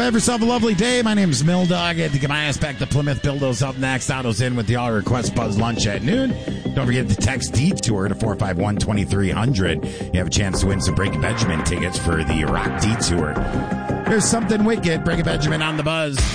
Have yourself a lovely day. My name is Milldog. I had to get my ass back to Plymouth. Bildo's up next. Otto's in with the Auto Request Buzz lunch at noon. Don't forget to text Detour to 451-2300. You have a chance to win some Breaking Benjamin tickets for the Rock Detour. There's something wicked. Breaking Benjamin on the Buzz.